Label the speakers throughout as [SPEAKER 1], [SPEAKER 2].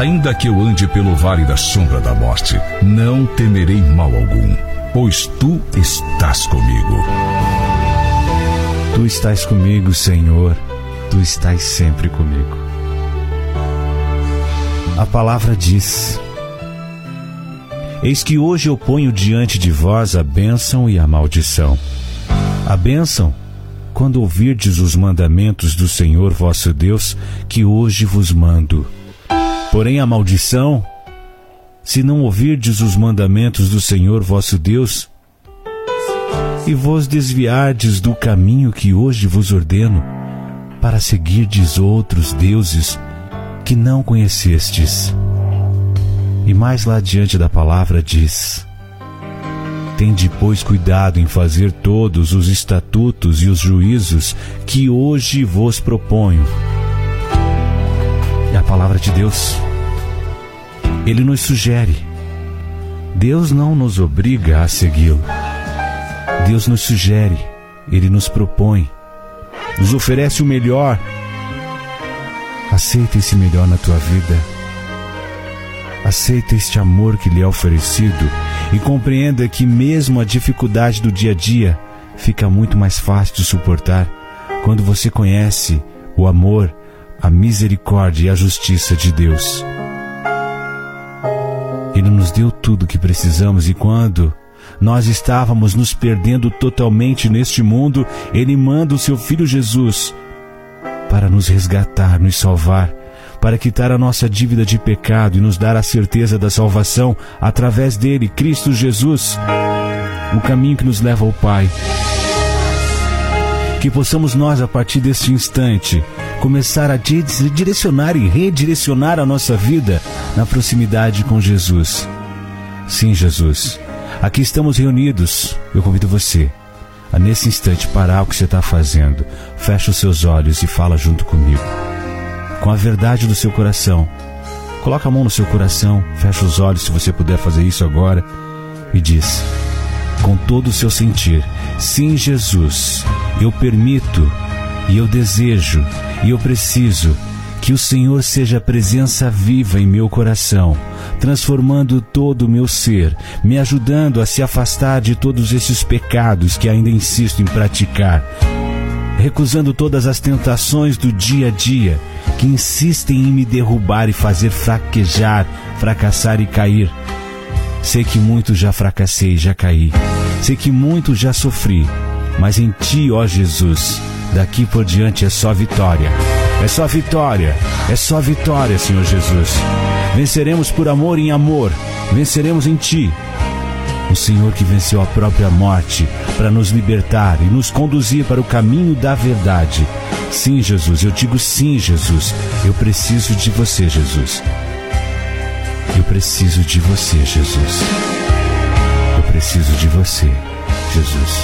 [SPEAKER 1] Ainda que eu ande pelo vale da sombra da morte, não temerei mal algum, pois tu estás comigo.
[SPEAKER 2] Tu estás comigo, Senhor, tu estás sempre comigo. A palavra diz: eis que hoje eu ponho diante de vós a bênção e a maldição. A bênção, quando ouvirdes os mandamentos do Senhor vosso Deus, que hoje vos mando. Porém a maldição, se não ouvirdes os mandamentos do Senhor vosso Deus, e vos desviardes do caminho que hoje vos ordeno, para seguirdes outros deuses que não conhecestes. E mais lá adiante da palavra diz: tende, pois, cuidado em fazer todos os estatutos e os juízos que hoje vos proponho. É a palavra de Deus. Ele nos sugere. Deus não nos obriga a segui-lo. Deus nos sugere, Ele nos propõe, nos oferece o melhor. Aceita esse melhor na tua vida. Aceita este amor que lhe é oferecido e compreenda que mesmo a dificuldade do dia a dia fica muito mais fácil de suportar quando você conhece o amor, a misericórdia e a justiça de Deus. Ele nos deu tudo o que precisamos e quando nós estávamos nos perdendo totalmente neste mundo, Ele manda o Seu Filho Jesus para nos resgatar, nos salvar, para quitar a nossa dívida de pecado e nos dar a certeza da salvação através dele, Cristo Jesus, o caminho que nos leva ao Pai. Que possamos nós, a partir deste instante, começar a direcionar e redirecionar a nossa vida na proximidade com Jesus. Sim, Jesus, aqui estamos reunidos. Eu convido você a, nesse instante, parar o que você está fazendo. Fecha os seus olhos e fala junto comigo, com a verdade do seu coração. Coloca a mão no seu coração, fecha os olhos, se você puder fazer isso agora, e diz, com todo o seu sentir: sim, Jesus, eu permito, e eu desejo, e eu preciso que o Senhor seja a presença viva em meu coração, transformando todo o meu ser, me ajudando a se afastar de todos esses pecados que ainda insisto em praticar, recusando todas as tentações do dia a dia que insistem em me derrubar e fazer fraquejar, fracassar e cair. Sei que muito já fracassei, já caí. Sei que muito já sofri, mas em Ti, ó Jesus, daqui por diante é só vitória. É só vitória, é só vitória, Senhor Jesus. Venceremos por amor em amor, venceremos em Ti. O Senhor que venceu a própria morte para nos libertar e nos conduzir para o caminho da verdade. Sim, Jesus, eu digo sim, Jesus. Eu preciso de você, Jesus. Eu preciso de você, Jesus. Eu preciso de você, Jesus.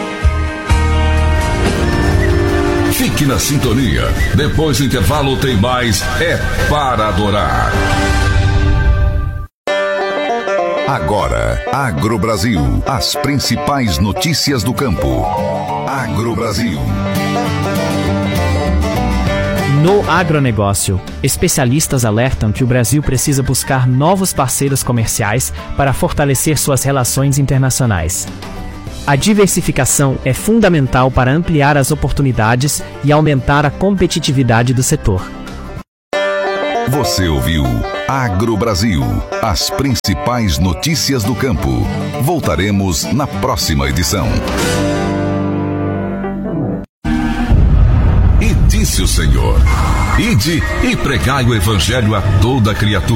[SPEAKER 1] Fique na sintonia. Depois do intervalo tem mais É Para Adorar.
[SPEAKER 3] Agora, AgroBrasil, as principais notícias do campo. AgroBrasil.
[SPEAKER 4] No agronegócio, especialistas alertam que o Brasil precisa buscar novos parceiros comerciais para fortalecer suas relações internacionais. A diversificação é fundamental para ampliar as oportunidades e aumentar a competitividade do setor.
[SPEAKER 3] Você ouviu AgroBrasil, as principais notícias do campo. Voltaremos na próxima edição.
[SPEAKER 1] E disse o Senhor: ide e pregai o evangelho a toda criatura.